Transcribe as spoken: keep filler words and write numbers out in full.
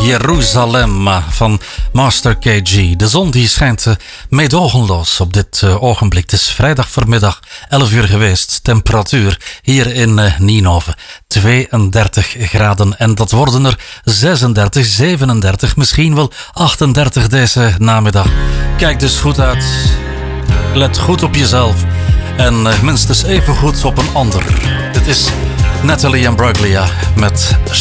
Jeruzalem van Master K G. De zon die schijnt uh, meedogenloos op dit uh, ogenblik. Het is vrijdag voormiddag, elf uur geweest. Temperatuur hier in uh, Nienhoven, tweeëndertig graden. En dat worden er zesendertig, zevenendertig, misschien wel achtendertig deze namiddag. Kijk dus goed uit. Let goed op jezelf. En uh, minstens even goed op een ander. Dit is Natalie Imbruglia met